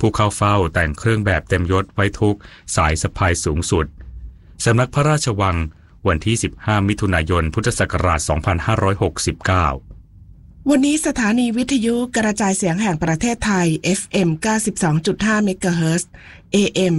ผู้เข้าเฝ้าแต่งเครื่องแบบเต็มยศไว้ทุกสายสะพายสูงสุดสำนักพระราชวังวันที่15มิถุนายนพุทธศักราช2569 วันนี้สถานีวิทยุกระจายเสียงแห่งประเทศไทย FM 92.5 เมกะเฮิรตซ์ AM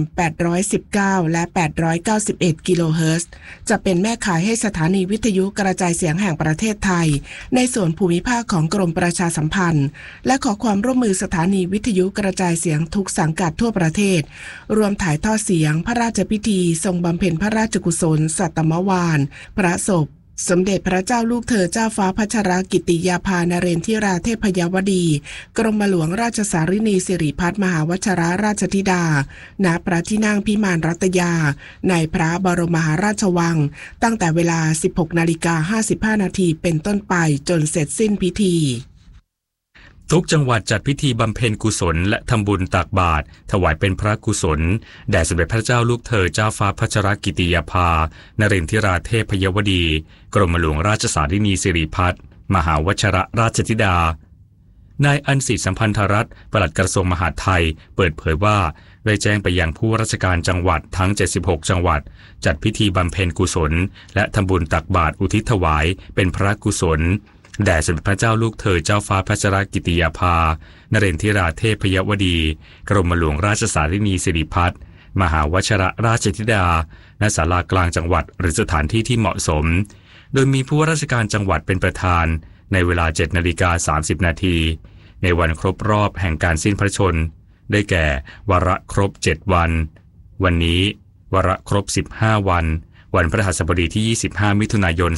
819 และ 891 กิโลเฮิรตซ์จะเป็นแม่ข่ายให้สถานีวิทยุกระจายเสียงแห่งประเทศไทยในส่วนภูมิภาคของกรมประชาสัมพันธ์และขอความร่วมมือสถานีวิทยุกระจายเสียงทุกสังกัดทั่วประเทศรวมถ่ายทอดเสียงพระราชพิธีทรงบำเพ็ญพระราชกุศลสัตมวาลพระศพสมเด็จพระเจ้าลูกเธอเจ้าฟ้าพัชรกิติยาภานเรนทิราเทพยวดีกรมหลวงราชสารินีสิริพัฒน์มหาวชิรราชธิดาณพระที่นั่งพิมานรัตยาในพระบรมมหาราชวังตั้งแต่เวลา 16:55 นาทีเป็นต้นไปจนเสร็จสิ้นพิธีทุกจังหวัดจัดพิธีบำเพ็ญกุศลและทำบุญตักบาตรถวายเป็นพระกุศลแด่สมเด็จพระเจ้าลูกเธอเจ้าฟ้าพัชรกิติยาภานเรนทิราเทพยวดีกรมหลวงราชสารินีสิริพัฒน์มหาวชิรราชธิดานายอันศิษย์สัมพันธรัตน์ปลัดกระทรวงมหาดไทยเปิดเผยว่าได้แจ้งไปยังผู้ราชการจังหวัดทั้ง76จังหวัดจัดพิธีบำเพ็ญกุศลและทำบุญตักบาตรอุทิศถวายเป็นพระกุศลแด่สมเด็จพระเจ้าลูกเธอเจ้าฟ้าพัชรกิติยาภานเรนทิราเทพยวดีกรมหลวงราชสารินีสิริพัฒน์มหาวชิรราชธิดาณศาลากลางจังหวัดหรือสถานที่ที่เหมาะสมโดยมีผู้ว่าราชการจังหวัดเป็นประธานในเวลา 7:30 นาทีในวันครบรอบแห่งการสิ้นพระชนม์ได้แก่วาระครบ7วันวันนี้วาระครบ15วันวันพฤหัสบดีที่25มิถุนายน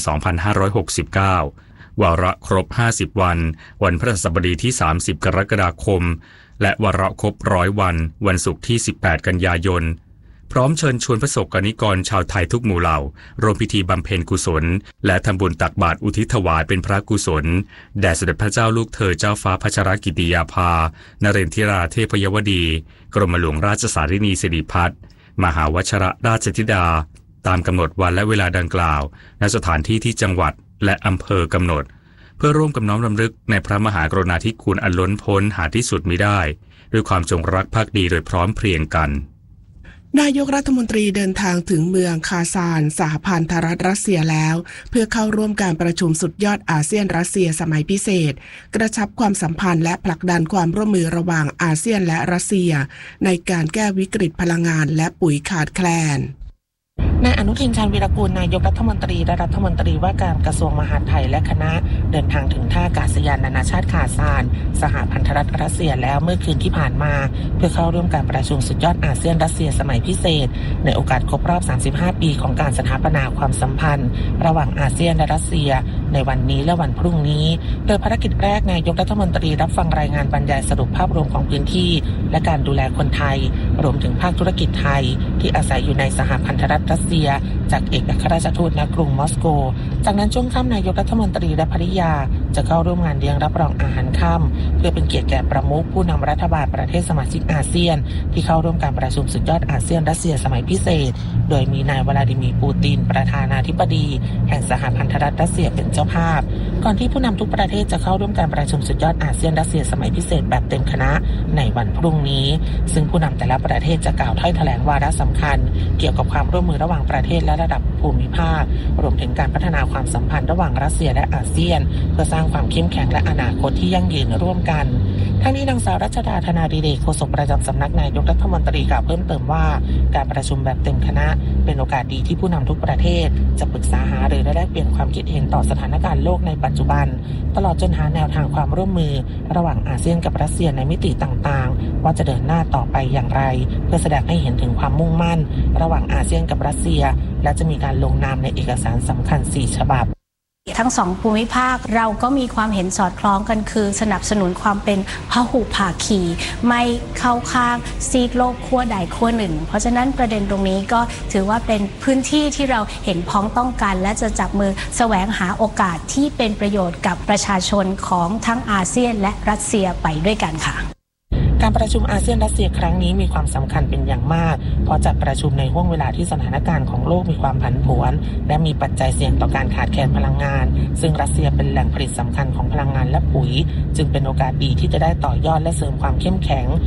2569วาระครบ50วันวันพฤหัสบดีที่30กรกฎาคมและวาระครบ100วันวันศุกร์ที่18กันยายนพร้อมเชิญชวนพระสงฆ์นิกรชาวไทยทุกหมู่เหล่ารวมพิธีบำเพ็ญกุศลและทำบุญตักบาตรอุทิศถวายเป็นพระกุศลแด่สมเด็จพระเจ้าลูกเธอเจ้าฟ้าพัชรกิติยาภานเรนทิราเทพยวดีกรมหลวงราชสารินีสิริพัฒน์มหาวชิรราชธิดาตามกำหนดวันและเวลาดังกล่าวณสถานที่ที่จังหวัดและอำเภอกำหนดเพื่อร่วมกับน้อมรำลึกในพระมหากรุณาธิคุณอันล้นพ้นหาที่สุดมิได้ด้วยความจงรักภักดีโดยพร้อมเพรียงกันนายกรัฐมนตรีเดินทางถึงเมืองคาซานสหพันธรัฐรัสเซียแล้วเพื่อเข้าร่วมการประชุมสุดยอดอาเซียนรัสเซียสมัยพิเศษกระชับความสัมพันธ์และผลักดันความร่วมมือระหว่างอาเซียนและรัสเซียในการแก้วิกฤตพลังงานและปุ๋ยขาดแคลนนายอนุทินชาญวีรกูลนายกรัฐมนตรีและรัฐมนตรีว่าการกระทรวงมหาดไทยและคณะเดินทางถึงท่าอากาศยานนานาชาติคาซานสหพันธรัฐรัสเซียแล้วเมื่อคืนที่ผ่านมาเพื่อเข้าร่วมการประชุมสุดยอดอาเซียนรัสเซียสมัยพิเศษในโอกาสครบรอบ35ปีของการสถาปนาความสัมพันธ์ระหว่างอาเซียนและรัสเซียในวันนี้และวันพรุ่งนี้โดยภารกิจแรกนายกรัฐมนตรีรับฟังรายงานบรรยายสรุปภาพรวมของพื้นที่และการดูแลคนไทยรวมถึงภาคธุรกิจไทยที่อาศัยอยู่ในสหพันธรัฐรัสเซียจากเอกอัครราชทูตณกรุงมอสโกจากนั้นช่วงค่ำนายกรัฐมนตรีและภริยาจะเข้าร่วมงานเลี้ยงรับรองอาหารค่ำเพื่อเป็นเกียรติแก่ประมุขผู้นำรัฐบาลประเทศสมาชิกอาเซียนที่เข้าร่วมการประชุมสุดยอดอาเซียนรัสเซียสมัยพิเศษโดยมีนายวลาดิมีร์ปูตินประธานาธิบดีแห่งสหพันธรัฐรัสเซียเป็นเจ้าภาพก่อนที่ผู้นำทุกประเทศจะเข้าร่วมการประชุมสุดยอดอาเซียนรัสเซียสมัยพิเศษแบบเต็มคณะในวันพรุ่งนี้ซึ่งผู้นำแต่ละประเทศจะกล่าวถ้อยแถลงวาระสำคัญเกี่ยวกับความร่วมมือระหว่างประเทศและระดับภูมิภาครวมถึงการพัฒนาความสัมพันธ์ระหว่างรัสเซียและอาเซียนเพื่อสร้างความเข้มแข็งและอนาคตที่ยั่งยืนร่วมกันทั้งนี้นางสาวรัชดาธนาดิเรกโฆษกประจำสำนักนายกรัฐมนตรีกล่าวเพิ่มเติมว่าการประชุมแบบเต็มคณะเป็นโอกาสดีที่ผู้นำทุกประเทศจะปรึกษาหารือและแลกเปลี่ยนความคิดเห็นต่อสถานการณ์โลกในปัจจุบันตลอดจนหาแนวทางความร่วมมือระหว่างอาเซียนกับรัสเซียในมิติต่างๆว่าจะเดินหน้าต่อไปอย่างไรเพื่อแสดงให้เห็นถึงความมุ่งมั่นระหว่างอาเซียนกับรัสเซียและจะมีการลงนามในเอกสารสำคัญ4ฉบับทั้งสองภูมิภาคเราก็มีความเห็นสอดคล้องกันคือสนับสนุนความเป็นพหุภาคีไม่เข้าข้างซีกโลกขั้วใดขั้วหนึ่งเพราะฉะนั้นประเด็นตรงนี้ก็ถือว่าเป็นพื้นที่ที่เราเห็นพ้องต้องกันและจะจับมือแสวงหาโอกาสที่เป็นประโยชน์กับประชาชนของทั้งอาเซียนและรัสเซียไปด้วยกันค่ะการประชุมอาเซียนรัสเซียครั้งนี้มีความสำคัญเป็นอย่างมากเพราะจัดประชุมในห่วงเวลาที่สถานการณ์ของโลกมีความผันผวนและมีปัจจัยเสี่ยงต่อการขาดแคลนพลังงานซึ่งรัสเซียเป็นแหล่งผลิตสำคัญของพลังงานและปุ๋ยจึงเป็นโอกาสดีที่จะได้ต่อยอดและเสริมความเข้มแข็งด้าน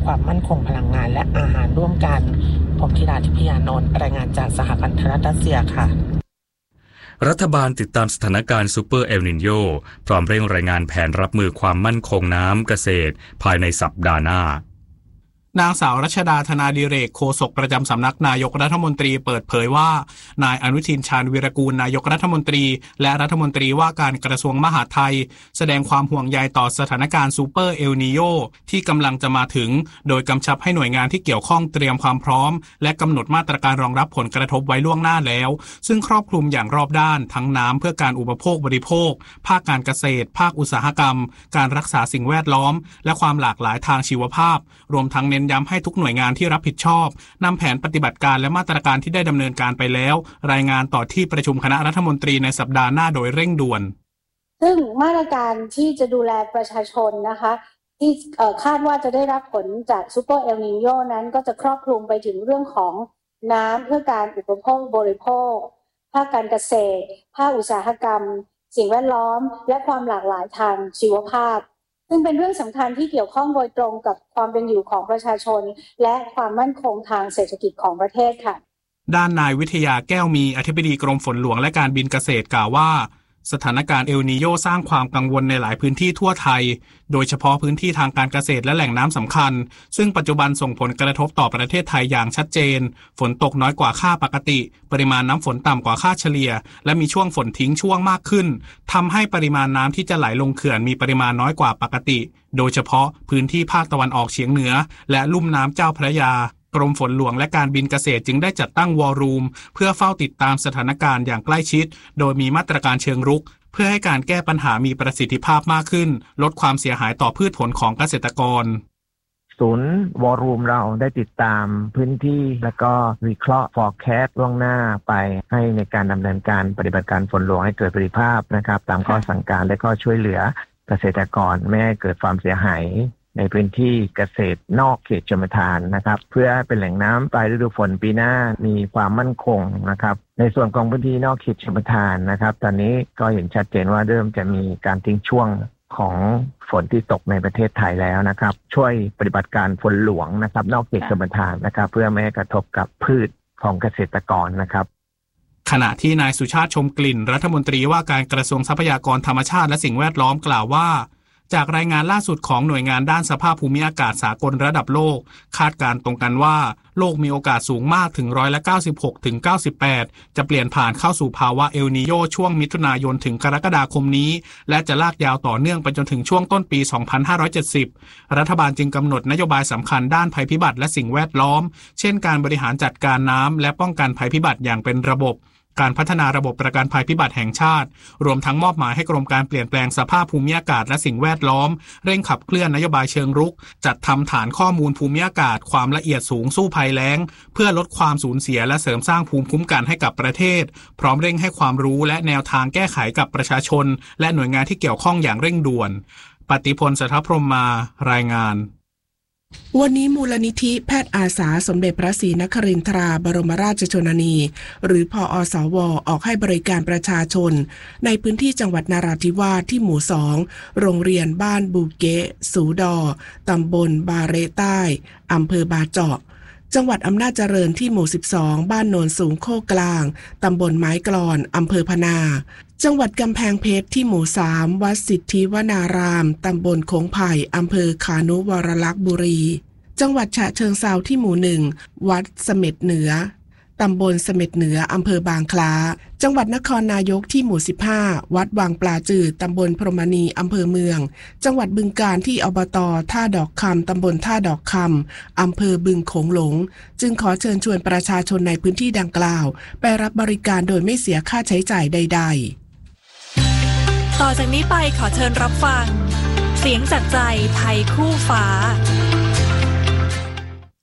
ความมั่นคงพลังงานและอาหารร่วมกันผมธิดาทิพยานนท์รายงานจากสหพันธรัฐรัสเซียค่ะรัฐบาลติดตามสถานการณ์ซูเปอร์เอลนิโญพร้อมเร่งรายงานแผนรับมือความมั่นคงน้ำเกษตรภายในสัปดาห์หน้านางสาวรัชดาธนาดิเรกโฆษกประจำสำนักนายกรัฐมนตรีเปิดเผยว่านายอนุทินชาญวีรกูลนายกรัฐมนตรีและรัฐมนตรีว่าการกระทรวงมหาดไทยแสดงความห่วงใยต่อสถานการณ์ซูเปอร์เอลนิโญที่กำลังจะมาถึงโดยกำชับให้หน่วยงานที่เกี่ยวข้องเตรียมความพร้อมและกำหนดมาตรการรองรับผลกระทบไว้ล่วงหน้าแล้วซึ่งครอบคลุมอย่างรอบด้านทั้งน้ำเพื่อการอุปโภคบริโภคภาคการเกษตรภาคอุตสาหกรรมการรักษาสิ่งแวดล้อมและความหลากหลายทางชีวภาพรวมทั้งเน้นย้ำให้ทุกหน่วยงานที่รับผิดชอบนำแผนปฏิบัติการและมาตรการที่ได้ดำเนินการไปแล้วรายงานต่อที่ประชุมคณะรัฐมนตรีในสัปดาห์หน้าโดยเร่งด่วนซึ่งมาตรการที่จะดูแลประชาชนนะคะที่คาดว่าจะได้รับผลจากซูเปอร์เอลนิโญนั้นก็จะครอบคลุมไปถึงเรื่องของน้ำเพื่อการอุปโภคบริโภคภาคการเกษตรภาคอุตสาหกรรมสิ่งแวดล้อมและความหลากหลายทางชีวภาพซึ่งเป็นเรื่องสำคัญที่เกี่ยวข้องโดยตรงกับความเป็นอยู่ของประชาชนและความมั่นคงทางเศรษฐกิจของประเทศค่ะด้านนายวิทยาแก้วมีอธิบดีกรมฝนหลวงและการบินเกษตรกล่าวว่าสถานการณ์เอลนีโญสร้างความกังวลในหลายพื้นที่ทั่วไทยโดยเฉพาะพื้นที่ทางการเกษตรและแหล่งน้ำสำคัญซึ่งปัจจุบันส่งผลกระทบต่อประเทศไทยอย่างชัดเจนฝนตกน้อยกว่าค่าปกติปริมาณน้ำฝนต่ำกว่าค่าเฉลี่ยและมีช่วงฝนทิ้งช่วงมากขึ้นทำให้ปริมาณน้ำที่จะไหลลงเขื่อนมีปริมาณน้อยกว่าปกติโดยเฉพาะพื้นที่ภาคตะวันออกเฉียงเหนือและลุ่มน้ำเจ้าพระยากรมฝนหลวงและการบินเกษตรจึงได้จัดตั้งวอลลุ่มเพื่อเฝ้าติดตามสถานการณ์อย่างใกล้ชิดโดยมีมาตรการเชิงรุกเพื่อให้การแก้ปัญหามีประสิทธิภาพมากขึ้นลดความเสียหายต่อพืชผลของเกษตรกรศูนย์วอลลุ่มเราได้ติดตามพื้นที่แล้วก็วิเคราะห์ forecast ล่วงหน้าไปให้ในการดำเนินการปฏิบัติการฝนหลวงให้เกิดประสิทธิภาพนะครับตามข้อสั่งการและก็ช่วยเหลือเกษตรกรไม่ให้เกิดความเสียหายในพื้นที่เกษตรนอกเขตชลประทานนะครับเพื่อเป็นแหล่งน้ำปลายฤดูฝนปีหน้ามีความมั่นคงนะครับในส่วนของพื้นที่นอกเขตชลประทานนะครับตอนนี้ก็เห็นชัดเจนว่าเริ่มจะมีการทิ้งช่วงของฝนที่ตกในประเทศไทยแล้วนะครับช่วยปฏิบัติการฝนหลวงนะครับนอกเขตชลประทานนะครับเพื่อไม่ให้กระทบกับพืชของเกษตรกรนะครับขณะที่นายสุชาติชมกลิ่นรัฐมนตรีว่าการกระทรวงทรัพยากรธรรมชาติและสิ่งแวดล้อมกล่าวว่าจากรายงานล่าสุดของหน่วยงานด้านสภาพภูมิอากาศสากลระดับโลกคาดการณ์ตรงกันว่าโลกมีโอกาสสูงมากถึง96 ถึง 98จะเปลี่ยนผ่านเข้าสู่ภาวะเอลนีโญช่วงมิถุนายนถึงกรกฎาคมนี้และจะลากยาวต่อเนื่องไปจนถึงช่วงต้นปี 2570รัฐบาลจึงกำหนดนโยบายสำคัญด้านภัยพิบัติและสิ่งแวดล้อมเช่นการบริหารจัดการน้ำและป้องกันภัยพิบัติอย่างเป็นระบบการพัฒนาระบบประกันภัยพิบัติแห่งชาติรวมทั้งมอบหมายให้กรมการเปลี่ยนแปลงสภาพภูมิอากาศและสิ่งแวดล้อมเร่งขับเคลื่อนนโยบายเชิงรุกจัดทำฐานข้อมูลภูมิอากาศความละเอียดสูงสู้ภัยแล้งเพื่อลดความสูญเสียและเสริมสร้างภูมิคุ้มกันให้กับประเทศพร้อมเร่งให้ความรู้และแนวทางแก้ไขกับประชาชนและหน่วยงานที่เกี่ยวข้องอย่างเร่งด่วนปฏิพล สัทธพรหมมารายงานวันนี้มูลนิธิแพทย์อาสาสมเด็จพระศรีนครินทราบรมราชชนนีหรือพอสว.ออกให้บริการประชาชนในพื้นที่จังหวัดนราธิวาสที่หมู่2โรงเรียนบ้านบูเกะสูดอตำบลบาเรใต้อำเภอบาเจาะจังหวัดอำนาจเจริญที่หมู่12บ้านโนนสูงโคกกลางตำบลไม้กลอนอำเภอพนาจังหวัดกำแพงเพชรที่หมู่3วัดสิทธิวนารามตำบลโขงไผ่อำเภอขานุวรลักษณ์บุรีจังหวัดฉะเชิงเทราที่หมู่1วัดเสม็ดเหนือตำบลเสม็ดเหนืออำเภอบางคล้าจังหวัดนครนายกที่หมู่15วัดวังปลาจืดตำบลพรหมณีอำเภอเมืองจังหวัดบึงกาฬที่อบต.ท่าดอกคำตำบลท่าดอกคำอำเภอบึงโขงหลงจึงขอเชิญชวนประชาชนในพื้นที่ดังกล่าวไปรับบริการโดยไม่เสียค่าใช้จ่ายใดๆต่อจากนี้ไปขอเชิญรับฟังเสียงจากใจภัยคู่ฟ้า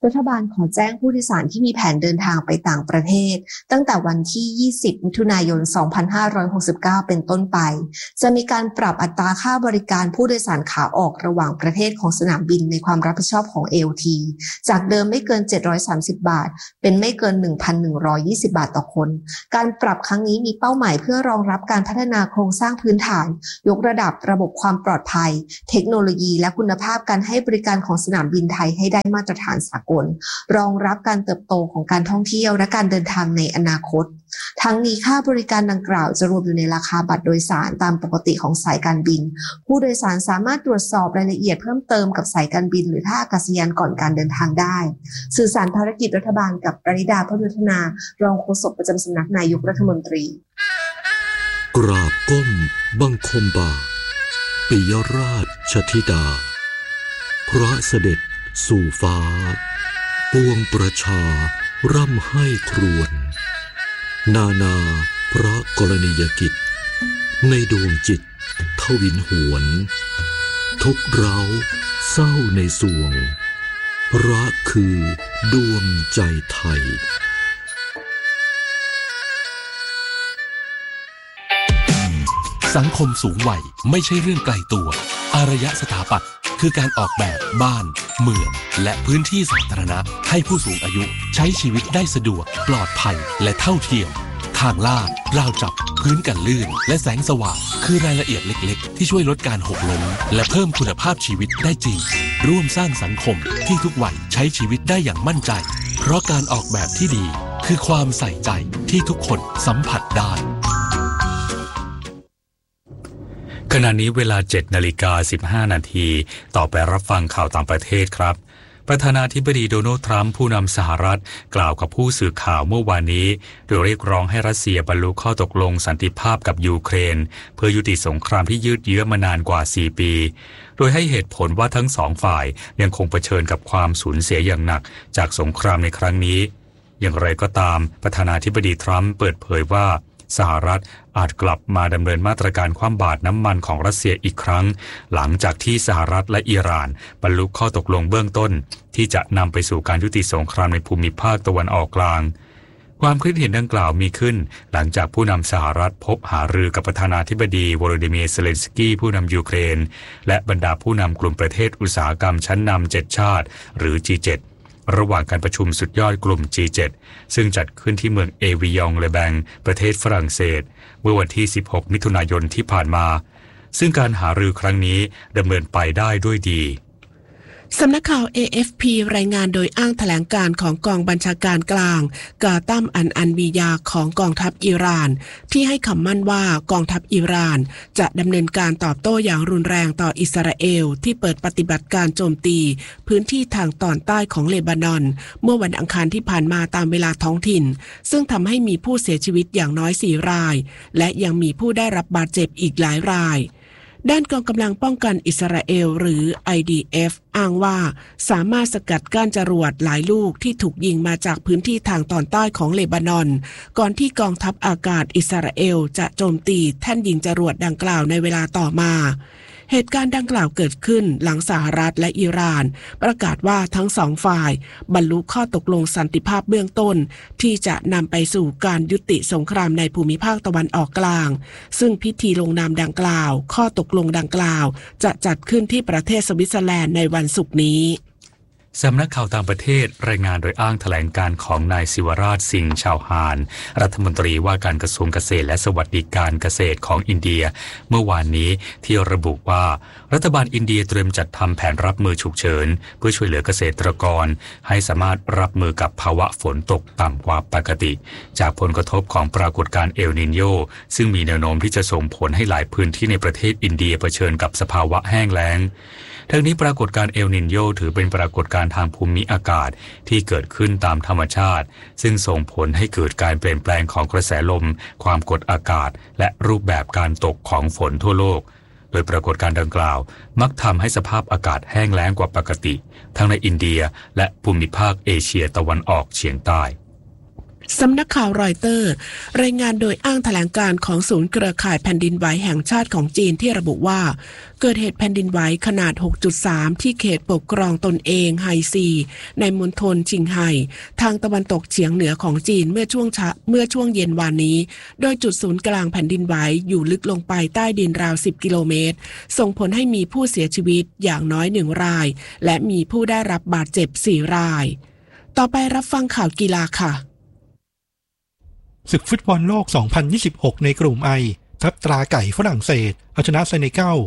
รัฐบาลขอแจ้งผู้โดยสารที่มีแผนเดินทางไปต่างประเทศตั้งแต่วันที่ 20 มิถุนายน 2569 เป็นต้นไปจะมีการปรับอัตราค่าบริการผู้โดยสารขาออกระหว่างประเทศของสนามบินในความรับผิดชอบของ AOT จากเดิมไม่เกิน730 บาทเป็นไม่เกิน 1,120 บาทต่อคนการปรับครั้งนี้มีเป้าหมายเพื่อรองรับการพัฒนาโครงสร้างพื้นฐานยกระดับระบบความปลอดภัยเทคโนโลยีและคุณภาพการให้บริการของสนามบินไทยให้ได้มาตรฐานสากลรองรับการเติบโตของการท่องเที่ยวและการเดินทางในอนาคตทั้งนี้ค่าบริการดังกล่าวจะรวมอยู่ในราคาบัตรโดยสารตามปกติของสายการบินผู้โดยสารสามารถตรวจสอบรายละเอียดเพิ่มเติมกับสายการบินหรือท่าอากาศยานก่อนการเดินทางได้สื่อสารภารกิจรัฐบาลกับปริดา พหุฒนารองโฆษกประจำสำนักนายกรัฐมนตรีกราบก้มบังคมบาทปิยราชธิดาพระเสด็จสู่ฟ้าปวงประชาร่ำให้ครวญนานาพระกรณียกิจในดวงจิตทวินหวนทุกเร้าเศร้าในสวงรักคือดวงใจไทยสังคมสูงวัยไม่ใช่เรื่องไกลตัวอารยสถาปัตย์คือการออกแบบบ้านเมืองและพื้นที่สาธารณะให้ผู้สูงอายุใช้ชีวิตได้สะดวกปลอดภัยและเท่าเทียมทางลาดราวจับพื้นกันลื่นและแสงสว่างคือรายละเอียดเล็กๆที่ช่วยลดการหกล้มและเพิ่มคุณภาพชีวิตได้จริงร่วมสร้างสังคมที่ทุกวัยใช้ชีวิตได้อย่างมั่นใจเพราะการออกแบบที่ดีคือความใส่ใจที่ทุกคนสัมผัสได้ขณะนี้เวลา 7:15 นาทีต่อไปรับฟังข่าวต่างประเทศครับประธานาธิบดีโดนัลด์ทรัมป์ผู้นำสหรัฐกล่าวกับผู้สื่อข่าวเมื่อวานนี้โดยเรียกร้องให้รัสเซียบรรลุข้อตกลงสันติภาพกับยูเครนเพื่อยุติสงครามที่ยืดเยื้อมานานกว่า 4 ปีโดยให้เหตุผลว่าทั้งสองฝ่ายยังคงเผชิญกับความสูญเสียอย่างหนักจากสงครามในครั้งนี้อย่างไรก็ตามประธานาธิบดีทรัมป์เปิดเผยว่าสหรัฐอาจกลับมาดำเนินมาตรการคว่ำบาตรน้ำมันของรัสเซียอีกครั้งหลังจากที่สหรัฐและอิหร่านบรรลุข้อตกลงเบื้องต้นที่จะนำไปสู่การยุติสงครามในภูมิภาคตะวันออกกลางความคิดเห็นดังกล่าวมีขึ้นหลังจากผู้นำสหรัฐพบหารือกับประธานาธิบดีโวโลดิเมียร์ เซเลนสกี้ผู้นำยูเครนและบรรดาผู้นำกลุ่มประเทศอุตสาหกรรมชั้นนำ7ชาติหรือ G7ระหว่างการประชุมสุดยอดกลุ่ม G7 ซึ่งจัดขึ้นที่เมืองเอวิยองเลแบงประเทศฝรั่งเศสเมื่อวันที่16 มิถุนายนที่ผ่านมาซึ่งการหารือครั้งนี้ดำเนินไปได้ด้วยดีสำนักข่าว AFP รายงานโดยอ้างแถลงการของกองบัญชาการกลางกาตัมอันวียาของกองทัพอิหร่านที่ให้คำมั่นว่ากองทัพอิหร่านจะดำเนินการตอบโต้อย่างรุนแรงต่ออิสราเอลที่เปิดปฏิบัติการโจมตีพื้นที่ทางตอนใต้ของเลบานอนเมื่อวันอังคารที่ผ่านมาตามเวลาท้องถิ่นซึ่งทำให้มีผู้เสียชีวิตอย่างน้อย4รายและยังมีผู้ได้รับบาดเจ็บอีกหลายรายด้านกองกำลังป้องกันอิสราเอลหรือ IDF อ้างว่าสามารถสกัดกั้นจรวดหลายลูกที่ถูกยิงมาจากพื้นที่ทางตอนใต้ของเลบานอนก่อนที่กองทัพอากาศอิสราเอลจะโจมตีแท่นยิงจรวดดังกล่าวในเวลาต่อมาเหตุการณ์ดังกล่าวเกิดขึ้นหลังสหรัฐและอิหร่านประกาศว่าทั้งสองฝ่ายบรรลุข้อตกลงสันติภาพเบื้องต้นที่จะนำไปสู่การยุติสงครามในภูมิภาคตะวันออกกลางซึ่งพิธีลงนามดังกล่าวข้อตกลงดังกล่าวจะจัดขึ้นที่ประเทศสวิตเซอร์แลนด์ในวันศุกร์นี้สำนักข่าวต่างประเทศรายงานโดยอ้างแถลงการของนายศิวราชสิงห์ชาวฮานรัฐมนตรีว่าการกระทรวงเกษตรและสวัสดิการเกษตรของอินเดียเมื่อวานนี้ที่ระบุว่ารัฐบาลอินเดียเตรียมจัดทำแผนรับมือฉุกเฉินเพื่อช่วยเหลือเกษตรกรให้สามารถรับมือกับภาวะฝนตกต่ำกว่าปกติจากผลกระทบของปรากฏการณ์เอลนิโญซึ่งมีแนวโน้มที่จะส่งผลให้หลายพื้นที่ในประเทศอินเดียเผชิญกับสภาวะแห้งแล้งทั้งนี้ปรากฏการณ์เอลนิโญถือเป็นปรากฏการณ์ทางภูมิอากาศที่เกิดขึ้นตามธรรมชาติซึ่งส่งผลให้เกิดการเปลี่ยนแปลงของกระแสลมความกดอากาศและรูปแบบการตกของฝนทั่วโลกโดยปรากฏการณ์ดังกล่าวมักทำให้สภาพอากาศแห้งแล้งกว่าปกติทั้งในอินเดียและภูมิภาคเอเชียตะวันออกเฉียงใต้สำนักข่าวรอยเตอร์รายงานโดยอ้างแถลงการของศูนย์เครือข่ายแผ่นดินไหวแห่งชาติของจีนที่ระบุว่าเกิดเหตุแผ่นดินไหวขนาด 6.3 ที่เขตปกครองตนเองไฮซีในมณฑลชิงไห่ทางตะวันตกเฉียงเหนือของจีนเมื่อช่วงเย็นวานนี้โดยจุดศูนย์กลางแผ่นดินไหวอยู่ลึกลงไปใต้ดินราว10 กิโลเมตรส่งผลให้มีผู้เสียชีวิตอย่างน้อย1 รายและมีผู้ได้รับบาดเจ็บ4 รายต่อไปรับฟังข่าวกีฬาค่ะศึกฟุตบอลโลก 2026 ในกลุ่มไอทัพตราไก่ฝรั่งเศสเอาชนะเซเนกัล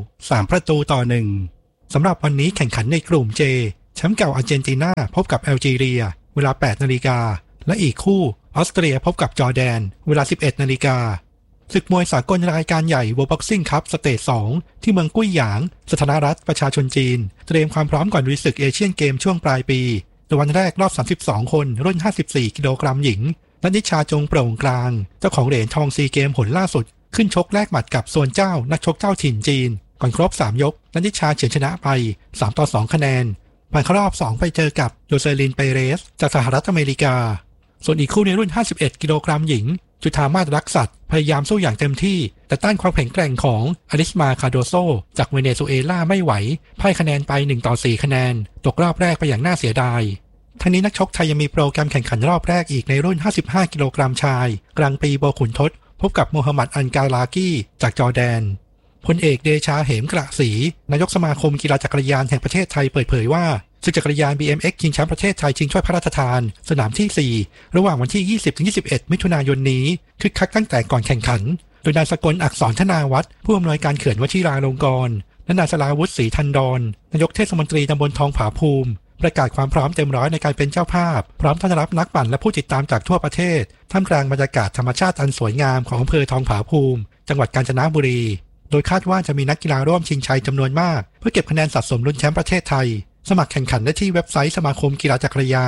3-1 สำหรับวันนี้แข่งขันในกลุ่มเจแชมป์เก่าอาร์เจนตินาพบกับแอลจีเรียเวลา 8 นาฬิกาและอีกคู่ออสเตรียพบกับจอร์แดนเวลา 11 นาฬิกาศึกมวยสากลรายการใหญ่ World Boxing Cup สเตจ 2 ที่เมืองกุ้ยหยางสาธารณรัฐประชาชนจีนเตรียมความพร้อมก่อนลุยศึกเอเชียนเกมช่วงปลายปีในวันแรกรอบ 32 คนรุ่น 54 กิโลกรัมหญิงนัทนิชาจงโปร่งกลางเจ้าของเหรียญทองซีเกมหนล่าสุดขึ้นชกแลกหมัดกับส่วนเจ้านักชกเจ้าถิ่นจีนก่อนครบ3 ยกนัทนิชาเฉือนชนะไป3-2 คะแนนผ่านเข้ารอบ2ไปเจอกับโยเซลินเปเรสจากสหรัฐอเมริกาส่วนอีกคู่ในรุ่น 51 กิโลกรัมหญิงจุธามาศรักษัตริย์พยายามสู้อย่างเต็มที่แต่ต้านความแข็งแกร่งของอลิสมาคาโดโซจากเวเนซุเอลาไม่ไหวพ่ายคะแนนไป1-4 คะแนนตกรอบแรกไปอย่างน่าเสียดายทั้งนี้นักชกไทยยังมีโปรแกรมแข่งขันรอบแรกอีกในรุ่น 55 กิโลกรัมชายกลางปีโบขุนทศพบกับโมฮัมหมัดอันกาลากีจากจอร์แดนพลเอกเดชาเหมกระศรีนายกสมาคมกีฬาจักรยานแห่งประเทศไทยเปิดเผยว่าศึกจักรยาน BMX ชิงแชมป์ประเทศไทยชิงถ้วยพระราชทานสนามที่ 4 ระหว่างวันที่ 20-21 มิถุนายนนี้คึกคักตั้งแต่ก่อนแข่งขันโดยนายสกลอักษรธนาวัฒน์ผู้อำนวยการเขื่อนวชิราลงกรณ์และนายสราวุฒิศรีทันดรนายกเทศมนตรีตำบลทองผาภูมิประกาศความพร้อมเต็มร้อยในการเป็นเจ้าภาพพร้อมต้อนรับนักปั่นและผู้ติดตามจากทั่วประเทศท่ามกลางบรรยากาศธรรมชาติอันสวยงามของอำเภอทองผาภูมิจังหวัดกาญจนบุรีโดยคาดว่าจะมีนักกีฬาร่วมชิงชัยจำนวนมากเพื่อเก็บคะแนนสะสมลุ้นแชมป์ประเทศไทยสมัครแข่งขันได้ที่เว็บไซต์สมาคมกีฬาจักรยาน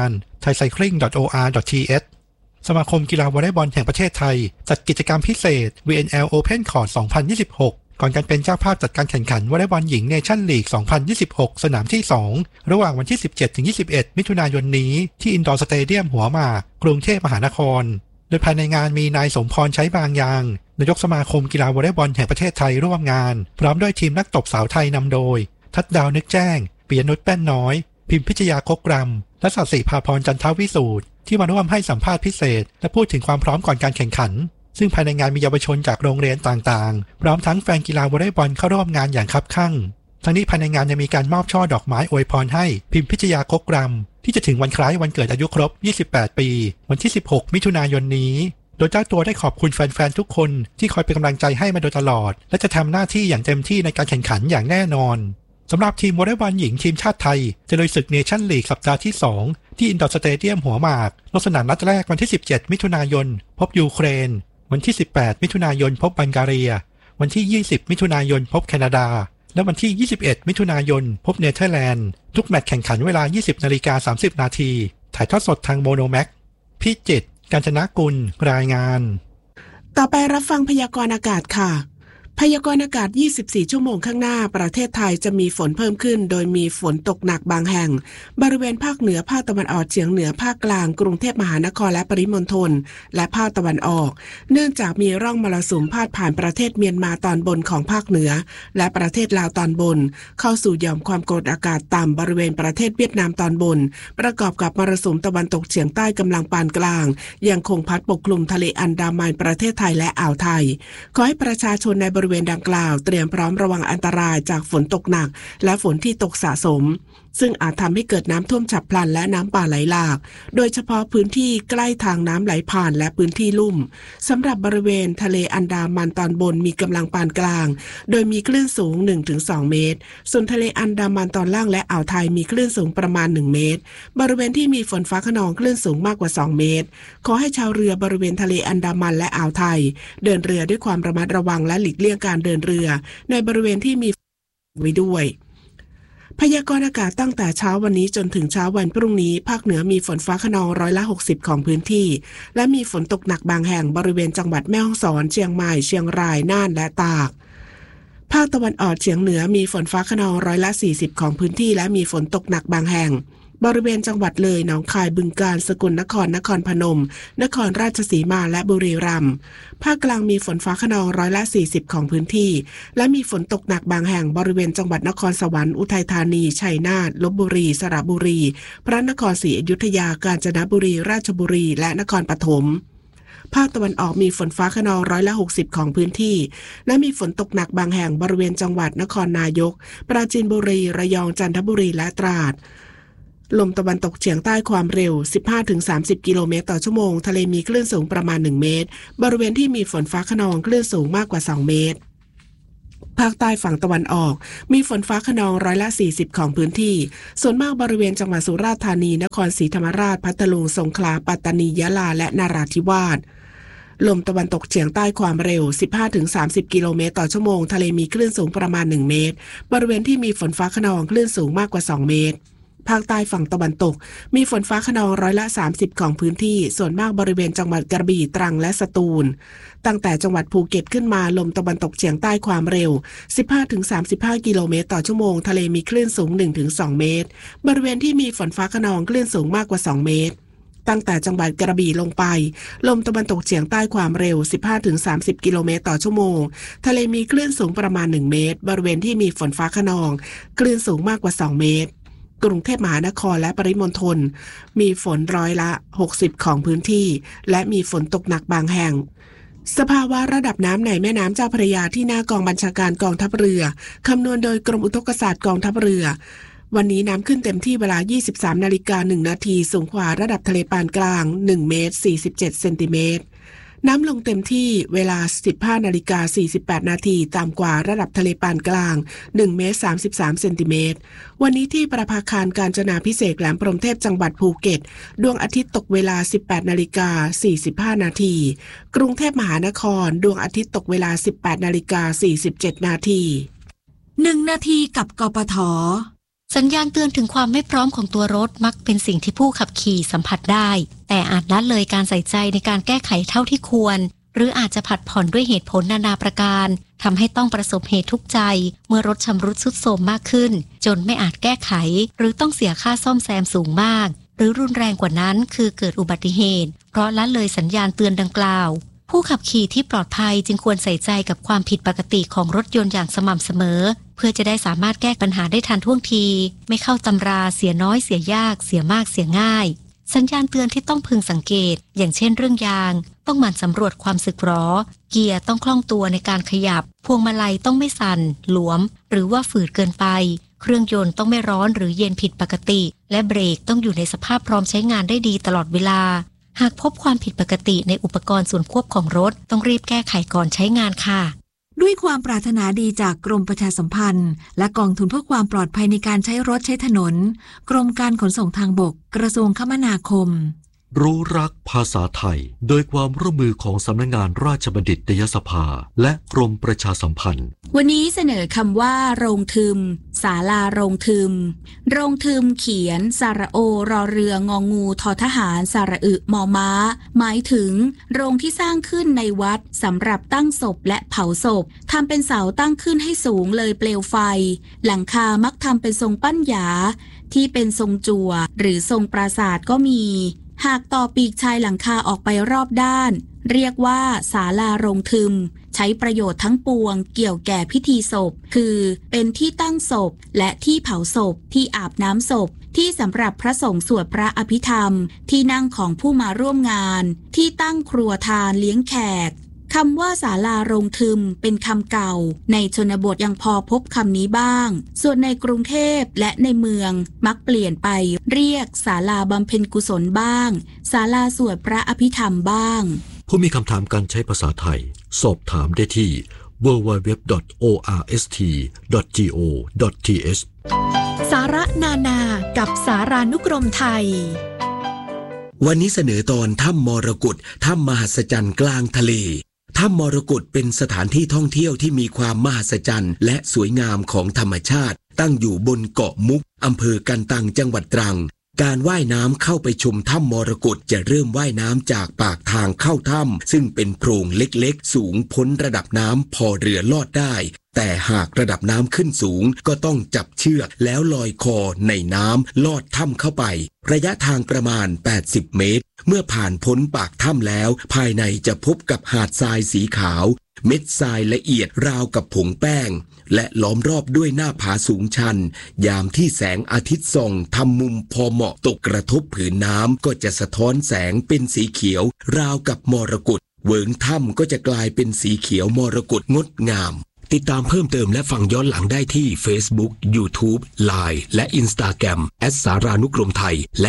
thaicycling.or.th สมาคมกีฬาวอลเลย์บอลแห่งประเทศไทยจัดกิจกรรมพิเศษ VNL Open Court 2026ก่อนการเป็นเจ้าภาพจัดการแข่งขันวอลเลย์บอลหญิงเนชั่นลีก 2026 สนามที่ 2 ระหว่างวันที่ 17-21 มิถุนายนนี้ที่อินดอร์สเตเดียมหัวหมากกรุงเทพมหานครโดยภายในงานมีนายสมพรใช้บางยางนายกสมาคมกีฬาวอลเลย์บอลแห่งประเทศไทยร่วมงานพร้อมด้วยทีมนักตบสาวไทยนำโดยทัดดาวนึกแจ้งปิยนุชแป้นน้อยพิมพิชยาคกรำและศศิภาพรจันทวิสูตรที่มาร่วมให้สัมภาษณ์พิเศษและพูดถึงความพร้อมก่อนการแข่งขันซึ่งภายในงานมีเยาวชนจากโรงเรียนต่างๆพร้อมทั้งแฟนกีฬาวอลเลย์บอลเข้าร่วมงานอย่างคับคั่งทั้งนี้ภายในงานยังมีการมอบช่อดอกไม้อวยพรให้พิมพิชยาคกรำที่จะถึงวันคล้ายวันเกิดอายุครบ 28 ปีวันที่ 16 มิถุนายนนี้โดยเจ้าตัวได้ขอบคุณแฟนๆทุกคนที่คอยเป็นกำลังใจให้มาโดยตลอดและจะทำหน้าที่อย่างเต็มที่ในการแข่งขันอย่างแน่นอนสำหรับทีมวอลเลย์บอลหญิงทีมชาติไทยจะลุยศึกเนชั่นลีกสัปดาห์ที่ 2 ที่อินดอร์สเตเดียมหัวหมากลงสนามนัดแรกวันที่ 17 มิถุนายนพบยูเครนวันที่ 18 มิถุนายนพบบัลแกเรียวันที่ 20 มิถุนายนพบแคนาดาและวันที่ 21 มิถุนายนพบเนเธอร์แลนด์ทุกแมตช์แข่งขันเวลา 20:30 นาทีถ่ายทอดสดทางโมโนแม็กพิจิตรกาญจนกุลรายงานต่อไปรับฟังพยากรณ์อากาศค่ะพยากรณ์อากาศ 24 ชั่วโมงข้างหน้าประเทศไทยจะมีฝนเพิ่มขึ้นโดยมีฝนตกหนักบางแห่งบริเวณภาคเหนือภาคตะวันออกเฉียงเหนือภาคกลางกรุงเทพมหานครและปริมณฑลและภาคตะวันออกเนื่องจากมีร่องมรสุมพาดผ่านประเทศเมียนมาตอนบนของภาคเหนือและประเทศลาวตอนบนเข้าสู่หย่อมความกดอากาศต่ำบริเวณประเทศเวียดนามตอนบนประกอบกับมรสุมตะวันตกเฉียงใต้กำลังปานกลางยังคงพัดปกคลุมทะเลอันดามันประเทศไทยและอ่าวไทยขอให้ประชาชนในบริเวณดังกล่าวเตรียมพร้อมระวังอันตรายจากฝนตกหนักและฝนที่ตกสะสมซึ่งอาจทำให้เกิดน้ำท่วมฉับพลันและน้ำป่าไหลหลากโดยเฉพาะพื้นที่ใกล้ทางน้ำไหลผ่านและพื้นที่ลุ่มสำหรับบริเวณทะเลอันดามันตอนบนมีกำลังปานกลางโดยมีคลื่นสูง 1-2 เมตรส่วนทะเลอันดามันตอนล่างและอ่าวไทยมีคลื่นสูงประมาณ1 เมตรบริเวณที่มีฝนฟ้าคะนองคลื่นสูงมากกว่า2 เมตรขอให้ชาวเรือบริเวณทะเลอันดามันและอ่าวไทยเดินเรือด้วยความระมัดระวังและหลีกเลี่ยงการเดินเรือในบริเวณที่มีฝนไว้ด้วยพยากรณ์อากาศตั้งแต่เช้าวันนี้จนถึงเช้าวันพรุ่งนี้ภาคเหนือมีฝนฟ้าคะนอง60%ของพื้นที่และมีฝนตกหนักบางแห่งบริเวณจังหวัดแม่ฮ่องสอนเชียงใหม่เชียงรายน่านและตากภาคตะวันออกเฉียงเหนือมีฝนฟ้าคะนอง40%ของพื้นที่และมีฝนตกหนักบางแห่งบริเวณจังหวัดเลยหนองคายบึงกาฬสกลนครนครพนมนครราชสีมาและบุรีรัมย์ภาคกลางมีฝนฟ้าคะนอง40%ของพื้นที่และมีฝนตกหนักบางแห่งบริเวณจังหวัดนครสวรรค์อุทัยธานีชัยนาทลพบุรีสระบุรีพระนครศรีอยุธยากาญจนบุรีราชบุรีและนครปฐมภาคตะวันออกมีฝนฟ้าคะนอง60%ของพื้นที่และมีฝนตกหนักบางแห่งบริเวณจังหวัดนครนายกปราจีนบุรีระยองจันทบุรีและตราดลมตะวันตกเฉียงใต้ความเร็ว 15-30 กิโลเมตรต่อชั่วโมงทะเลมีคลื่นสูงประมาณ1เมตรบริเวณที่มีฝนฟ้าคะนองคลื่นสูงมากกว่า2เมตรภาคใต้ฝั่งตะวันออกมีฝนฟ้าคะนอง40%ของพื้นที่ส่วนมากบริเวณจังหวัดสุราษฎร์ธานีนครศรีธรรมราชพัทลุงสงขลาปัตตานียะลาและนราธิวาสลมตะวันตกเฉียงใต้ความเร็ว 15-30 กิโลเมตรต่อชั่วโมงทะเลมีคลื่นสูงประมาณ1เมตรบริเวณที่มีฝนฟ้าคะนองคลื่นสูงมากกว่า2เมตรภาคใต้ฝั่งตะวันตกมีฝนฟ้าคะนอง30%ของพื้นที่ส่วนมากบริเวณจังหวัดกระบี่ตรังและสตูลตั้งแต่จังหวัดภูเก็ตขึ้นมาลมตะวันตกเฉียงใต้ความเร็ว 15-35 กิโลเมตรต่อชั่วโมงทะเลมีคลื่นสูง 1-2 เมตรบริเวณที่มีฝนฟ้าคะนองคลื่นสูงมากกว่า2เมตรตั้งแต่จังหวัดกระบี่ลงไปลมตะวันตกเฉียงใต้ความเร็ว 15-30 กิโลเมตรต่อชั่วโมงทะเลมีคลื่นสูงประมาณ1เมตรบริเวณที่มีฝนฟ้าคะนองคลื่นสูงมากกว่า2เมตรกรุงเทพมหานครและปริมณฑลมีฝน60%ของพื้นที่และมีฝนตกหนักบางแห่งสภาวะระดับน้ำในแม่น้ำเจ้าพระยาที่หน้ากองบัญชาการกองทัพเรือคำนวณโดยกรมอุทกศาสตร์กองทัพเรือวันนี้น้ำขึ้นเต็มที่เวลา 23:01 นาทีสูงกว่าระดับทะเลปานกลาง1 เมตร 47 เซนติเมตรน้ำลงเต็มที่เวลา 15:48 นาทีต่ำกว่าระดับทะเลปานกลาง1 เมตร 33 เซนติเมตรวันนี้ที่ประภาคารกาญจนาภิเษกแหลมพรหมเทพจังหวัดภูเก็ตดวงอาทิตย์ตกเวลา 18:45 นาทีกรุงเทพมหานครดวงอาทิตย์ตกเวลา 18:47 นาที 1 นาทีกับกปท.สัญญาณเตือนถึงความไม่พร้อมของตัวรถมักเป็นสิ่งที่ผู้ขับขี่สัมผัสได้แต่อาจละเลยการใส่ใจในการแก้ไขเท่าที่ควรหรืออาจจะผัดผ่อนด้วยเหตุผลนานาประการทำให้ต้องประสบเหตุทุกข์ใจเมื่อรถชำรุดทรุดโทรมมากขึ้นจนไม่อาจแก้ไขหรือต้องเสียค่าซ่อมแซมสูงมากหรือรุนแรงกว่านั้นคือเกิดอุบัติเหตุเพราะละเลยสัญญาณเตือนดังกล่าวผู้ขับขี่ที่ปลอดภัยจึงควรใส่ใจกับความผิดปกติของรถยนต์อย่างสม่ำเสมอเพื่อจะได้สามารถแก้ปัญหาได้ทันท่วงทีไม่เข้าตำราเสียน้อยเสียยากเสียมากเสียง่ายสัญญาณเตือนที่ต้องพึงสังเกตอย่างเช่นเรื่องยางต้องหมั่นสำรวจความสึกหรอเกียร์ต้องคล่องตัวในการขยับพวงมาลัยต้องไม่สั่นหลวมหรือว่าฝืดเกินไปเครื่องยนต์ต้องไม่ร้อนหรือเย็นผิดปกติและเบรกต้องอยู่ในสภาพพร้อมใช้งานได้ดีตลอดเวลาหากพบความผิดปกติในอุปกรณ์ส่วนควบของรถต้องรีบแก้ไขก่อนใช้งานค่ะด้วยความปรารถนาดีจากกรมประชาสัมพันธ์และกองทุนเพื่อความปลอดภัยในการใช้รถใช้ถนนกรมการขนส่งทางบกกระทรวงคมนาคมรู้รักภาษาไทยโดยความร่วมมือของสำนักงานราชบัณฑิตยสภาและกรมประชาสัมพันธ์วันนี้เสนอคำว่าโรงทึมศาลาโรงทึมโรงทึมเขียนสระโอรอเรืององูทอทหารสระอึมอม้าหมายถึงโรงที่สร้างขึ้นในวัดสำหรับตั้งศพและเผาศพทำเป็นเสาตั้งขึ้นให้สูงเลยเปลวไฟหลังคามักทำเป็นทรงปั้นหยาที่เป็นทรงจั่วหรือทรงปราสาทก็มีหากต่อปีกชายหลังคาออกไปรอบด้านเรียกว่าศาลาโรงทึมใช้ประโยชน์ทั้งปวงเกี่ยวแก่พิธีศพคือเป็นที่ตั้งศพและที่เผาศพที่อาบน้ำศพที่สำหรับพระสงฆ์สวดพระอภิธรรมที่นั่งของผู้มาร่วมงานที่ตั้งครัวทานเลี้ยงแขกคำว่าศาลาโรงทึมเป็นคำเก่าในชนบทยังพอพบคำนี้บ้างส่วนในกรุงเทพและในเมืองมักเปลี่ยนไปเรียกศาลาบำเพ็ญกุศลบ้างศาลาสวดพระอภิธรรมบ้างผู้มีคำถามการใช้ภาษาไทยสอบถามได้ที่ www.orst.go.th สาระนานากับสารานุกรมไทยวันนี้เสนอตอนถ้ำมรกตถ้ำมหัศจรรย์กลางทะเลถ้ำมรกตเป็นสถานที่ท่องเที่ยวที่มีความมหัศจรรย์และสวยงามของธรรมชาติตั้งอยู่บนเกาะมุกอำเภอกันตังจังหวัดตรังการว่ายน้ำเข้าไปชมถ้ำมรกตจะเริ่มว่ายน้ำจากปากทางเข้าถ้ำซึ่งเป็นโพรงเล็กๆสูงพ้นระดับน้ำพอเรือลอดได้แต่หากระดับน้ำขึ้นสูงก็ต้องจับเชือกแล้วลอยคอในน้ำลอดถ้ำเข้าไประยะทางประมาณ80 เมตรเมื่อผ่านพ้นปากถ้ำแล้วภายในจะพบกับหาดทรายสีขาวเม็ดทรายละเอียดราวกับผงแป้งและล้อมรอบด้วยหน้าผาสูงชันยามที่แสงอาทิตย์ส่องทำมุมพอเหมาะตกกระทบผืนน้ำก็จะสะท้อนแสงเป็นสีเขียวราวกับมรกตเวิ้งถ้ำก็จะกลายเป็นสีเขียวมรกตงดงามติดตามเพิ่มเติมและฟังย้อนหลังได้ที่ Facebook, YouTube, Line และ Instagram @saranukromthai และ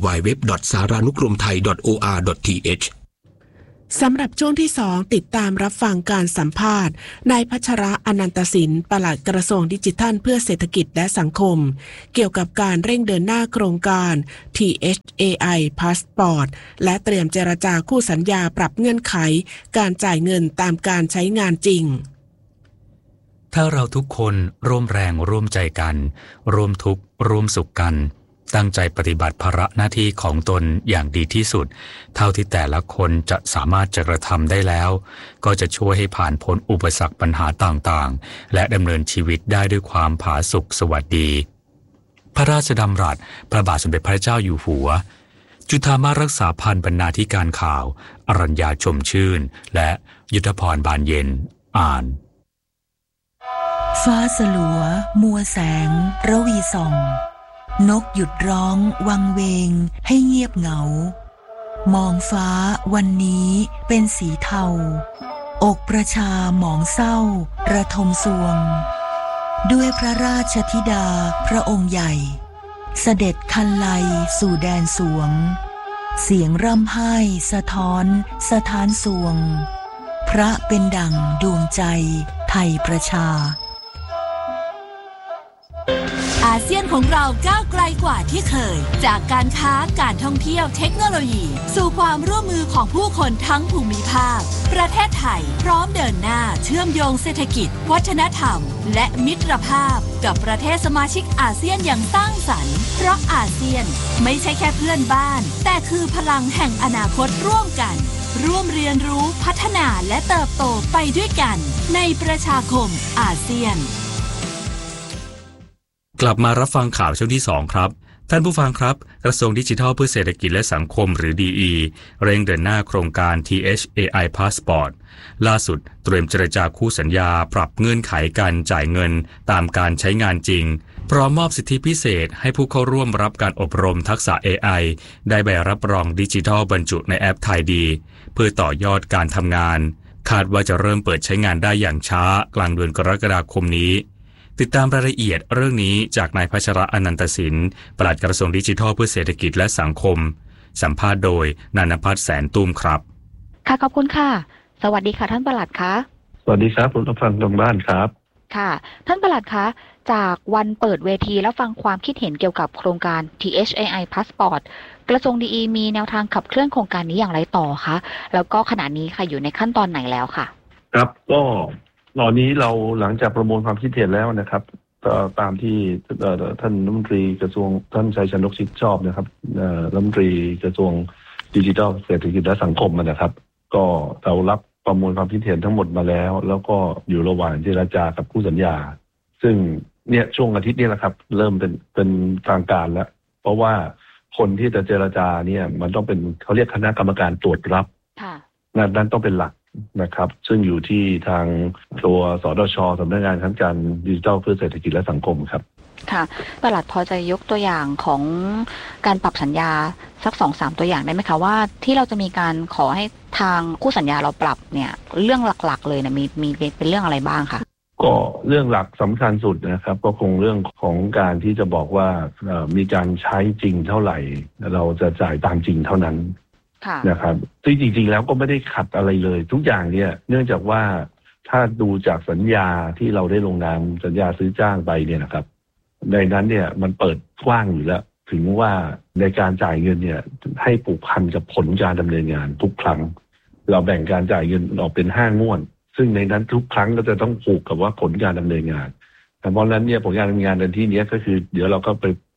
www.saranukromthai.or.th สำหรับช่วงที่2ติดตามรับฟังการสัมภาษณ์นายพัชระอนันตสินปลัดกระทรวงดิจิทัลเพื่อเศรษฐกิจและสังคมเกี่ยวกับการเร่งเดินหน้าโครงการ THAI Passport และเตรียมเจรจาคู่สัญญาปรับเงื่อนไขการจ่ายเงินตามการใช้งานจริงถ้าเราทุกคนร่วมแรงร่วมใจกันร่วมทุกข์ร่วมสุขกันตั้งใจปฏิบัติภาระหน้าที่ของตนอย่างดีที่สุดเท่าที่แต่ละคนจะสามารถจะกระทำได้แล้วก็จะช่วยให้ผ่านพ้นอุปสรรคปัญหาต่างๆและดำเนินชีวิตได้ด้วยความผาสุกสวัสดีพระราชดำรัสพระบาทสมเด็จพระเจ้าอยู่หัวจุฑามารักษาพันธ์บรรณาธิการข่าวอรัญญาชมชื่นและยุทธพรบานเย็นอ่านฟ้าสลัวมัวแสงระวีส่องนกหยุดร้องวังเวงให้เงียบเหงามองฟ้าวันนี้เป็นสีเทาอกประชาหมองเศร้าระทมสวงด้วยพระราชธิดาพระองค์ใหญ่เสด็จคันไลสู่แดนสวงเสียงร่ำไห้สะท้อนสถานสวงพระเป็นดั่งดวงใจไทยประชาอาเซียนของเราก้าวไกลกว่าที่เคยจากการค้าการท่องเที่ยวเทคโนโลยีสู่ความร่วมมือของผู้คนทั้งภูมิภาคประเทศไทยพร้อมเดินหน้าเชื่อมโยงเศรษฐกิจวัฒนธรรมและมิตรภาพกับประเทศสมาชิกอาเซียนอย่างสร้างสรรค์เพราะอาเซียนไม่ใช่แค่เพื่อนบ้านแต่คือพลังแห่งอนาคตร่วมกันร่วมเรียนรู้พัฒนาและเติบโตไปด้วยกันในประชาคมอาเซียนกลับมารับฟังข่าวช่วงที่2ครับท่านผู้ฟังครับกระทรวงดิจิทัลเพื่อเศรษฐกิจและสังคมหรือ DE เร่งเดินหน้าโครงการ THAI Passport ล่าสุดเตรียมเจรจาคู่สัญญาปรับเงื่อนไขการจ่ายเงินตามการใช้งานจริงพร้อมมอบสิทธิพิเศษให้ผู้เข้าร่วมรับการอบรมทักษะ AI ได้ใบรับรองดิจิทัลบรรจุในแอปไทยดีเพื่อต่อยอดการทำงานคาดว่าจะเริ่มเปิดใช้งานได้อย่างช้ากลางเดือนกรกฎาคมนี้ติดตามรายละเอียดเรื่องนี้จากนายพัชระอนันตสินปลัดกระทรวงดิจิทัลเพื่อเศรษฐกิจและสังคมสัมภาษณ์โดยนันภัทรแสนตุ้มครับค่ะขอบคุณค่ะสวัสดีค่ะท่านปลัดคะสวัสดีครับคุณผู้ฟังทางบ้านครับค่ะท่านปลัดคะจากวันเปิดเวทีและฟังความคิดเห็นเกี่ยวกับโครงการ THAI Passport กระทรวงดีมีแนวทางขับเคลื่อนโครงการนี้อย่างไรต่อคะแล้วก็ขณะนี้ค่ะอยู่ในขั้นตอนไหนแล้วค่ะครับก็ตอนนี้เราหลังจากประมวลความคิดเห็นแล้วนะครับตามที่ท่านรัฐมนตรีกระทรวงท่านชัยชนกชิดชอบนะครับรัฐมนตรีกระทรวงดิจิทัลเศรษฐกิจและสังคมนะครับก็เรารับประมวลความคิดเห็นทั้งหมดมาแล้วก็อยู่ระหว่างเจรจากับคู่สัญญาซึ่งเนี่ยช่วงอาทิตย์นี้แหละครับเริ่มเป็นทางการแล้วเพราะว่าคนที่จะเจรจาเนี่ยมันต้องเป็นเขาเรียกคณะกรรมการตรวจรับนั้นต้องเป็นหลักนะครับซึ่งอยู่ที่ทางตัวสดช.สำนักงานคณะกรรมการดิจิทัลเพื่อเศรษฐกิจและสังคมครับค่ะปลัดพอจะยกตัวอย่างของการปรับสัญญาสัก 2-3 ตัวอย่างได้ไหมคะว่าที่เราจะมีการขอให้ทางคู่สัญญาเราปรับเนี่ยเรื่องหลักๆเลยนะมีเป็นเรื่องอะไรบ้างคะก็เรื่องหลักสำคัญสุดนะครับก็คงเรื่องของการที่จะบอกว่ามีการใช้จริงเท่าไหร่เราจะจ่ายตามจริงเท่านั้นนะครับซึ่งจริงๆแล้วก็ไม่ได้ขัดอะไรเลยทุกอย่างเนี่ยเนื่องจากว่าถ้าดูจากสัญญาที่เราได้ลงนามสัญญาซื้อจ้างไปเนี่ยนะครับในนั้นเนี่ยมันเปิดกว้างอยู่แล้วถึงว่าในการจ่ายเงินเนี่ยให้ผูกพันกับผลการดำเนินงานทุกครั้งเราแบ่งการจ่ายเงินออกเป็น5งวดซึ่งในนั้นทุกครั้งก็จะต้องผูกกับว่าผลการดำเนินงานเพราะฉะนั้นเนี่ยผลการดำเนินงานในที่นี้ก็คือเดี๋ยวเราก็ไป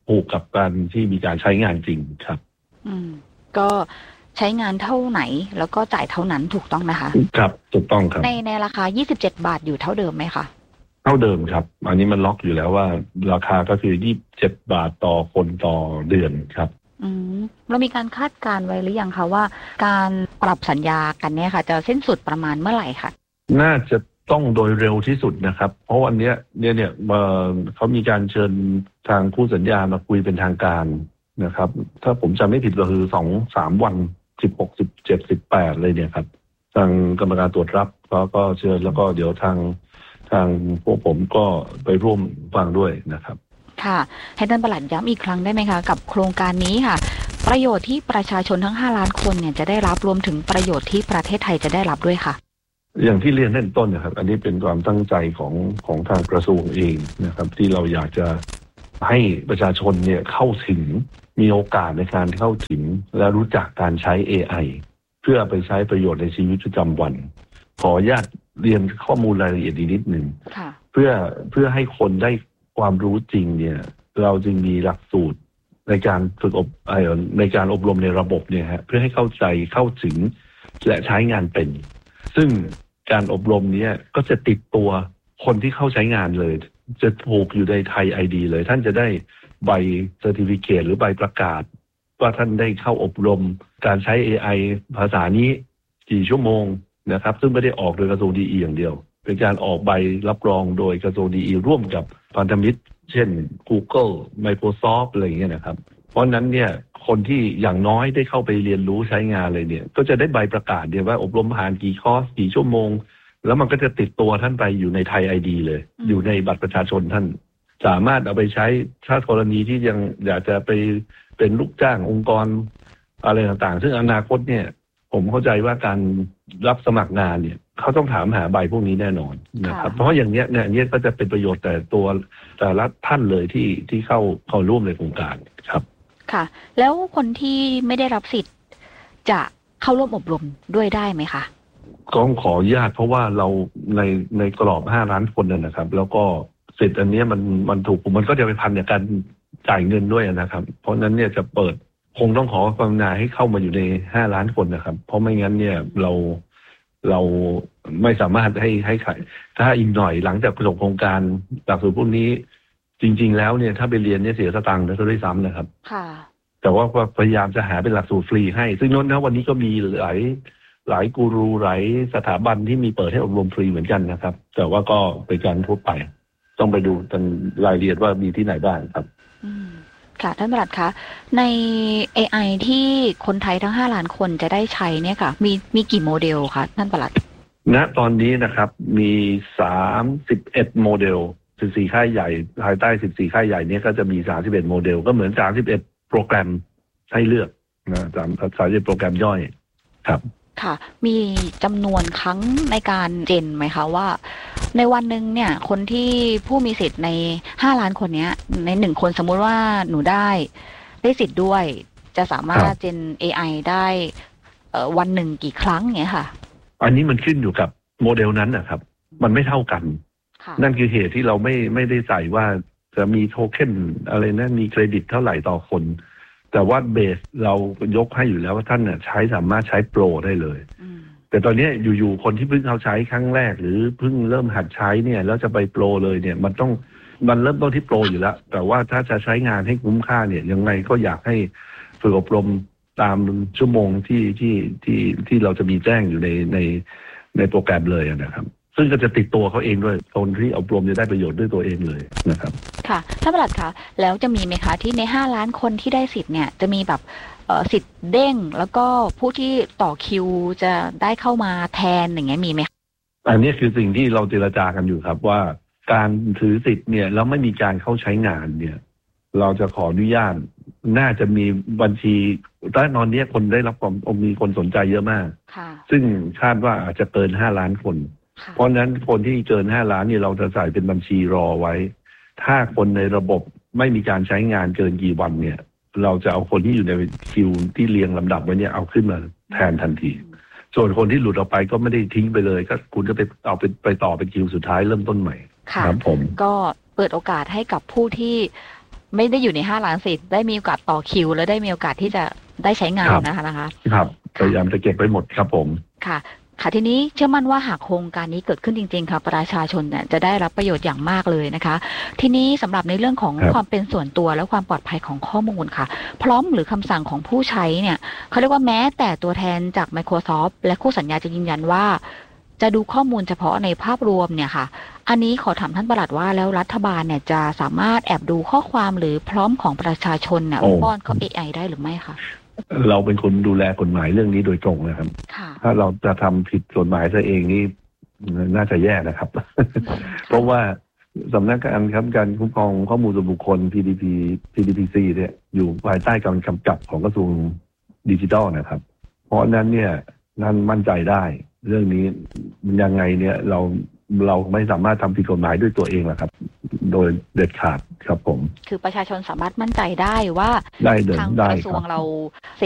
ผูกกับการที่มีการใช้งานจริงครับก็ใช้งานเท่าไหนแล้วก็จ่ายเท่านั้นถูกต้องนะคะครับถูกต้องครับในราคา27 บาทอยู่เท่าเดิมไหมคะเท่าเดิมครับอันนี้มันล็อกอยู่แล้วว่าราคาก็คือ27 บาทต่อคนต่อเดือนครับเรามีการคาดการไว้หรือยังคะว่าการปรับสัญญากันเนี่ยค่ะจะสิ้นสุดประมาณเมื่อไหร่คะน่าจะต้องโดยเร็วที่สุดนะครับเพราะวันนี้เนี่ยเขามีการเชิญทางคู่สัญญามาคุยเป็นทางการนะครับถ้าผมจำไม่ผิดก็คือ 2-3 วัน16 17 18เลยเนี่ยครับทางกรรมการตรวจรับก็เชิญแล้วก็เดี๋ยวทางพวกผมก็ไปร่วมฟังด้วยนะครับค่ะให้ท่านปลัดย้ำอีกครั้งได้ไหมคะกับโครงการนี้ค่ะประโยชน์ที่ประชาชนทั้ง5 ล้านคนเนี่ยจะได้รับรวมถึงประโยชน์ที่ประเทศไทยจะได้รับด้วยค่ะอย่างที่เรียนตั้งต้นนะครับอันนี้เป็นความตั้งใจของทางกระทรวงเองนะครับที่เราอยากจะให้ประชาชนเนี่ยเข้าถึงมีโอกาสในการเข้าถึงและรู้จักการใช้ AI เพื่อไปใช้ประโยชน์ในชีวิตประจำวันขออนุญาตเรียนข้อมูลรายละเอียดนิดนึงเพื่อให้คนได้ความรู้จริงเนี่ยเราจึงมีหลักสูตรในการฝึกในการอบรมในระบบเนี่ยฮะเพื่อให้เข้าใจเข้าถึงและใช้งานเป็นซึ่งการอบรมนี้ก็จะติดตัวคนที่เข้าใช้งานเลยจะผูกอยู่ในไทย ID เลยท่านจะได้ใบเซอร์ติฟิเคตหรือใบประกาศว่าท่านได้เข้าอบรมการใช้ AI ภาษานี้กี่ชั่วโมงนะครับซึ่งไม่ได้ออกโดยกระทรวงดีอีอย่างเดียวเป็นการออกใบรับรองโดยกระทรวงดีอีร่วมกับพันธมิตรเช่น Google Microsoft อะไรอย่างเงี้ยนะครับเพราะนั้นเนี่ยคนที่อย่างน้อยได้เข้าไปเรียนรู้ใช้งานเลยเนี่ยก็จะได้ใบประกาศเดียวว่าอบรมผ่านกี่คอร์สกี่ชั่วโมงแล้วมันก็จะติดตัวท่านไปอยู่ในไทย ID เลยอยู่ในบัตรประชาชนท่านสามารถเอาไปใช้ถ้ากรณีที่ยังอยากจะไปเป็นลูกจ้างองค์กรอะไรต่างๆซึ่งอนาคตเนี่ยผมเข้าใจว่าการรับสมัครงานเนี่ยเขาต้องถามหาใบพวกนี้แน่นอนนะครับเพราะอย่างเนี้ยก็จะเป็นประโยชน์แต่ละท่านเลยที่เข้าร่วมในโครงการครับค่ะแล้วคนที่ไม่ได้รับสิทธิ์จะเข้าร่วมอบรมด้วยได้ไหมคะก็ขออนุญาตเพราะว่าเราในกรอบ5 ล้านคนนะครับแล้วก็สิทธิ์อันนี้มันถูกมันก็จะไปพันกับการจ่ายเงินด้วยนะครับเพราะนั้นเนี่ยจะเปิดคงต้องขอความกรุณาให้เข้ามาอยู่ใน5 ล้านคนนะครับเพราะไม่งั้นเนี่ยเราไม่สามารถให้ใครถ้าอีกหน่อยหลังจากประสบโครงการหลักสูตรพวกนี้จริงๆแล้วเนี่ยถ้าไปเรียนเนี่ยเสียสตังค์นะด้วยซ้ำนะครับค่ะแต่ว่าพยายามจะหาเป็นหลักสูตรฟรีให้ซึ่งนะวันนี้ก็มีหลายกูรูหลายสถาบันที่มีเปิดให้อบรมฟรีเหมือนกันนะครับแต่ว่าก็เป็นการทั่วไปต้องไปดูกันรายละเอียดว่ามีที่ไหนบ้างครับค่ะท่านปลัดคะใน AI ที่คนไทยทั้ง5 ล้านคนจะได้ใช้เนี่ยค่ะมีกี่โมเดลคะท่านปลัดณตอนนี้นะครับมี31โมเดล14ค่ายใหญ่ภายใต้14ค่ายใหญ่นี้ก็จะมี31โมเดลก็เหมือน31โปรแกรมให้เลือกนะ31โปรแกรมย่อยครับค่ะมีจำนวนครั้งในการเจนไหมคะว่าในวันหนึ่งเนี่ยคนที่ผู้มีสิทธิ์ใน5 ล้านคนนี้ใน1คนสมมุติว่าหนูได้สิทธิ์ด้วยจะสามารถเจน AI ได้วันหนึ่งกี่ครั้งเงี้ยค่ะอันนี้มันขึ้นอยู่กับโมเดลนั้นนะครับมันไม่เท่ากันนั่นคือเหตุที่เราไม่ได้ใส่ว่าจะมีโทเค็นอะไรนะมีเครดิตเท่าไหร่ต่อคนแต่ว่าเบสเรายกให้อยู่แล้วว่าท่านน่ะสามารถใช้โปรได้เลยแต่ตอนนี้อยู่ๆคนที่เพิ่งเขาใช้ครั้งแรกหรือเพิ่งเริ่มหัดใช้เนี่ยแล้วจะไปโปรเลยเนี่ยมันเริ่มต้นที่โปรอยู่แล้วแต่ว่าถ้าจะใช้งานให้คุ้มค่าเนี่ยยังไงก็อยากให้ฝึกอบรมตามชั่วโมงที่เราจะมีแจ้งอยู่ในโปรแกรมเลยนะครับซึ่งก็จะติดตัวเขาเองด้วยคนที่อบรมจะได้ประโยชน์ด้วยตัวเองเลยนะครับค่ะท่านปลัดคะแล้วจะมีไหมคะที่ใน5 ล้านคนที่ได้สิทธิ์เนี่ยจะมีแบบสิทธิ์เด้งแล้วก็ผู้ที่ต่อคิวจะได้เข้ามาแทนอย่างเงี้ยมีไหมอันนี้คือสิ่งที่เราเจรจากันอยู่ครับว่าการถือสิทธิ์เนี่ยแล้วไม่มีการเข้าใช้งานเนี่ยเราจะขออนุญาตน่าจะมีบัญชีตอนนี้คนได้รับความมีคนสนใจเยอะมากซึ่งคาดว่าอาจจะเกิน5 ล้านคนเพราะนั้นคนที่เกิน5 ล้านนี่เราจะใส่เป็นบัญชีรอไว้ถ้าคนในระบบไม่มีการใช้งานเกินกี่วันเนี่ยเราจะเอาคนที่อยู่ในคิวที่เรียงลำดับไว้เนี่ยเอาขึ้นมาแทนทันทีส่วนคนที่หลุดออกไปก็ไม่ได้ทิ้งไปเลยก็คุณก็ไปต่อเป็นคิวสุดท้ายเริ่มต้นใหม่ครับผมก็เปิดโอกาสให้กับผู้ที่ไม่ได้อยู่ใน5 ล้านสิทธิ์ได้มีโอกาสต่อคิวและได้มีโอกาสที่จะได้ใช้งานนะคะครับพยายามจะเก็บไว้หมดครับผมค่ะทีนี้เชื่อมั่นว่าหากโครงการนี้เกิดขึ้นจริงๆค่ะประชาชนเนี่ยจะได้รับประโยชน์อย่างมากเลยนะคะทีนี้สำหรับในเรื่องของความเป็นส่วนตัวและความปลอดภัยของข้อมูลค่ะพร้อมหรือคำสั่งของผู้ใช้เนี่ยเขาเรียกว่าแม้แต่ตัวแทนจาก Microsoft และคู่สัญญาจะยืนยันว่าจะดูข้อมูลเฉพาะในภาพรวมเนี่ยค่ะอันนี้ขอถามท่านปลัดว่าแล้วรัฐบาลเนี่ยจะสามารถแอบดูข้อความหรือพร้อมของประชาชนเนี่ยป้อนเข้า AI ได้หรือไม่คะเราเป็นคนดูแลกฎหมายเรื่องนี้โดยตรงนะครับถ้าเราจะทำผิดกฎหมายซะเองนี่น่าจะแย่นะครับ เพราะว่าสำนักงานการคุ้มครองข้อมูลส่วนบุคคล PDPC เนี่ยอยู่ภายใต้การกำกับของกระทรวงดิจิทัลนะครับเพราะนั้นเนี่ยนั่นมั่นใจได้เรื่องนี้ยังไงเนี่ยเราไม่สามารถทำผิดกฎหมายด้วยตัวเองหรอกครับโดยเด็ดขาดครับผมคือประชาชนสามารถมั่นใจได้ว่าทางกระทรวงเรา